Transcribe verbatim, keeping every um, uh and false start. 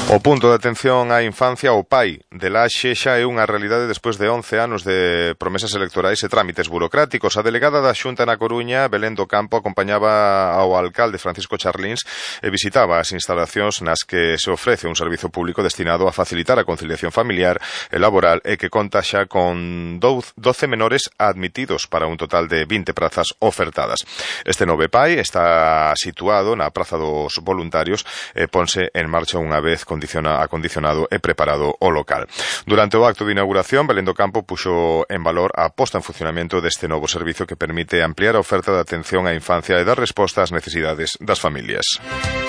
O punto de atención á infancia, o pai de Laxe, xa é unha realidade despois de once anos de promesas electorais e trámites burocráticos. A delegada da Xunta na Coruña, Belén do Campo, acompañaba ao alcalde Francisco Charlíns e visitaba as instalacións nas que se ofrece un servizo público destinado a facilitar a conciliación familiar e laboral e que conta xa con doce menores admitidos para un total de vinte prazas ofertadas. Este nove pai está situado na Praza dos Voluntarios e ponse en marcha unha vez condiciona, acondicionado e preparado o local. Durante o acto de inauguración, Belén do Campo puxo en valor a posta en funcionamento deste novo servizo que permite ampliar a oferta de atención á infancia e dar resposta ás necesidades das familias.